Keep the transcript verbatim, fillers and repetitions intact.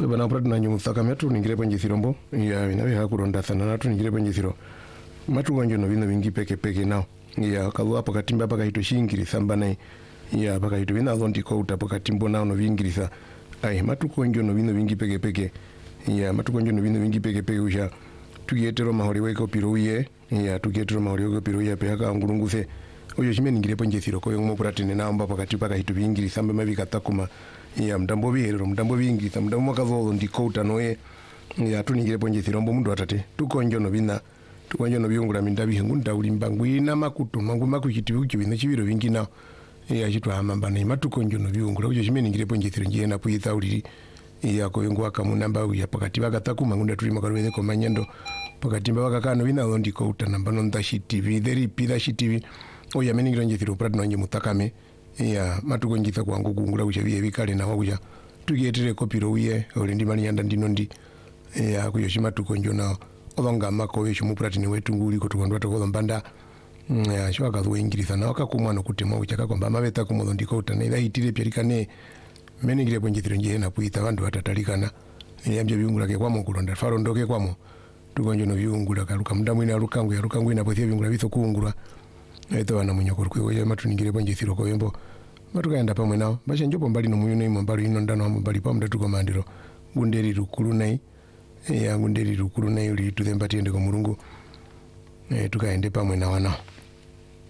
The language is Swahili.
Kwe bana prati na nyumuthaka metu ningire pa njithirombo ya inawe hakuronda sana natu ningire pa njithiro matu wanjo no bino bingi peke peke nao ya kalwa pakatimba pakahito shingiri samba nai ya pakahito bina zondi kouta pakatimbo nao no bingirisa ai matu konjo no bino bingi peke peke ya matu konjo no bino bingi peke peke usha tugietero mahori weko piruye ya tugietero mahori weko piruye pe haka ngurunguse oyo shime ningire pa njithiro ko yomo prati ne namba pakati pakahito bingiri samba mabika takuma ya mdambo bihero mdambo bingirisa mdambo makazo ndi kouta noye ya tuningire pa njithiro mbo mundu atate tukonjo no bina tukonjo no byungula mindabi hengu ndaulimba ngwina makutu mangu makuchiti bukibina chibiro bingina ya chitwa amamba na matukonjo no byungula kucho chimene ngire po njithiro ngiye na puita uliri ya ko yengu akamunamba ya pakati bakataku mangunda tulima kalwene ko manyendo pakati bakakano bina londi ko utanamba no ndashi tv theri pida shi tv oya mene ngiro njithiro prat no nje mutakame ya matukonjitha kwangu kungula kucho biye bikale na wakuja tugietire kopiro uye ole ndi mali yanda ndino ndi ya kuyo shimatukonjo na olonga mako yesho mupratini wetu nguli ko tukondwa to mbanda ya shwa ka ingirisa na wakakumwa no kutema uchaka kwamba mabeta kumodo ndiko utana ila hitire pyarikane meni ngire ponjithiro nje na kuita bandu batatalikana yambye byungula ke kwamo kulonda faro ndoke kwamo tukonjo no byungula kaluka mudamu ina rukangu ya rukangu ina pothia byungula bitho kungulwa eto bana munyoko kwe ye matuningire ponjithiro ko yembo matukaenda pamwe nao bashe njopo mbali no muyuno imo mbali ino ndano mbali pamwe tukomandiro gunderi rukulu nai yangu nderi rukuru na yuli tuthembatiende ko Mulungu eh tukaende pamwe na wana